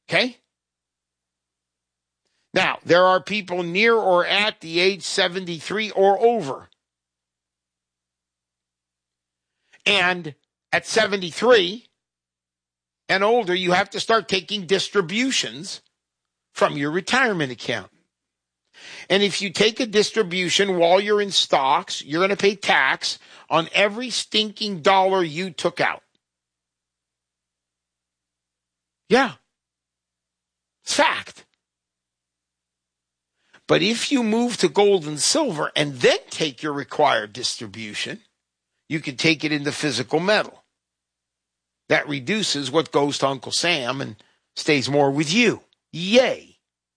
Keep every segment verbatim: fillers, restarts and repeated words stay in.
Okay? Now, there are people near or at the age seventy-three or over. And at seventy-three and older, you have to start taking distributions from your retirement account. And if you take a distribution while you're in stocks, you're going to pay tax on every stinking dollar you took out. Yeah. It's fact. But if you move to gold and silver and then take your required distribution, you can take it into physical metal. That reduces what goes to Uncle Sam and stays more with you. Yay.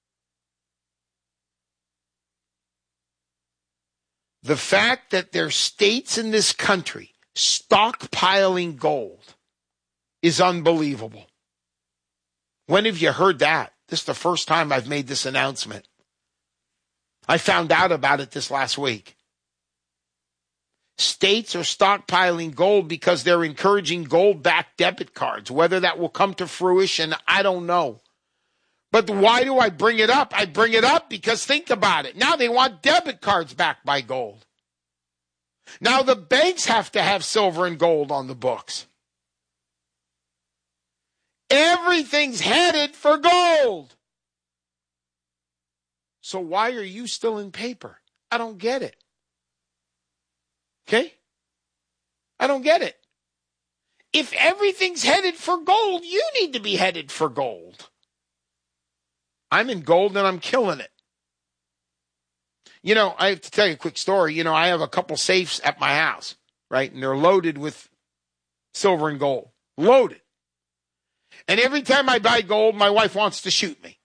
The fact that there's states in this country stockpiling gold is unbelievable. When have you heard that? This is the first time I've made this announcement. I found out about it this last week. States are stockpiling gold because they're encouraging gold-backed debit cards. Whether that will come to fruition, I don't know. But why do I bring it up? I bring it up because think about it. Now they want debit cards backed by gold. Now the banks have to have silver and gold on the books. Everything's headed for gold. So why are you still in paper? I don't get it. Okay? I don't get it. If everything's headed for gold, you need to be headed for gold. I'm in gold and I'm killing it. You know, I have to tell you a quick story. You know, I have a couple safes at my house, right? And they're loaded with silver and gold. Loaded. And every time I buy gold, my wife wants to shoot me.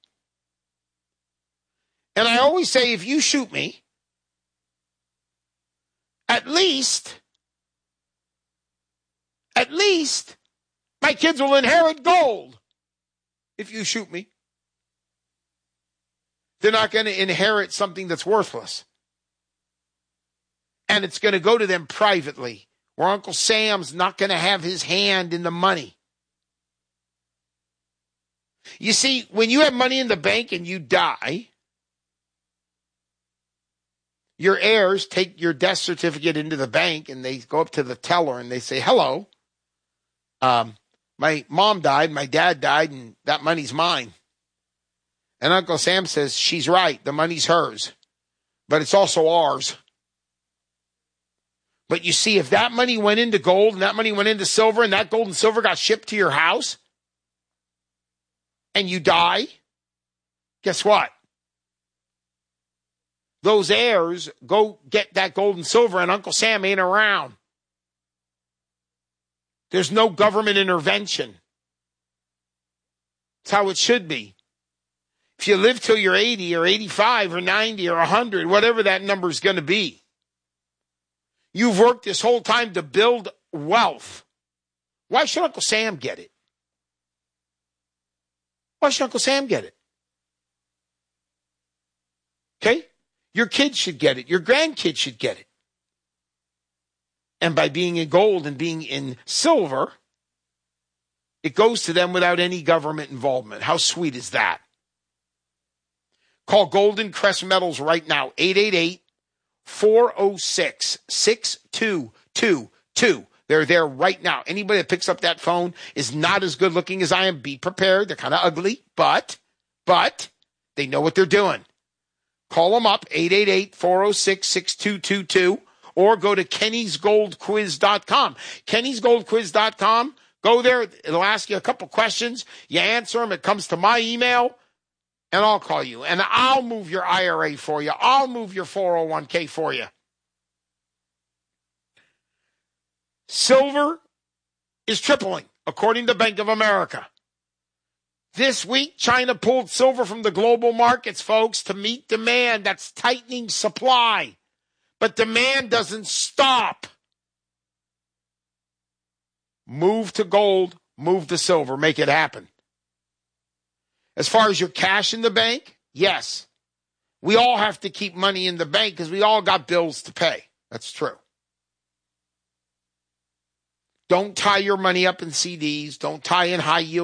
And I always say, if you shoot me, at least, at least, my kids will inherit gold if you shoot me. They're not going to inherit something that's worthless. And it's going to go to them privately, where Uncle Sam's not going to have his hand in the money. You see, when you have money in the bank and you die, your heirs take your death certificate into the bank and they go up to the teller and they say, hello, um, my mom died, my dad died, and that money's mine. And Uncle Sam says, she's right, the money's hers, but it's also ours. But you see, if that money went into gold and that money went into silver and that gold and silver got shipped to your house and you die, guess what? Those heirs go get that gold and silver and Uncle Sam ain't around. There's no government intervention. It's how it should be. If you live till you're eighty or eighty-five or ninety or one hundred, whatever that number is going to be, you've worked this whole time to build wealth. Why should Uncle Sam get it? Why should Uncle Sam get it? Okay? Your kids should get it. Your grandkids should get it. And by being in gold and being in silver, it goes to them without any government involvement. How sweet is that? Call Golden Crest Metals right now, eight eight eight, four oh six, six two two two. They're there right now. Anybody that picks up that phone is not as good looking as I am. Be prepared. They're kind of ugly, but, but they know what they're doing. Call them up, eight eight eight, four oh six, six two two two, or go to kennys gold quiz dot com. kennys gold quiz dot com. Go there. It'll ask you a couple questions. You answer them. It comes to my email, and I'll call you. And I'll move your I R A for you. I'll move your four oh one k for you. Silver is tripling, according to Bank of America. This week, China pulled silver from the global markets, folks, to meet demand. That's tightening supply. But demand doesn't stop. Move to gold, move to silver, make it happen. As far as your cash in the bank, yes. We all have to keep money in the bank because we all got bills to pay. That's true. Don't tie your money up in C Ds. Don't tie in high yield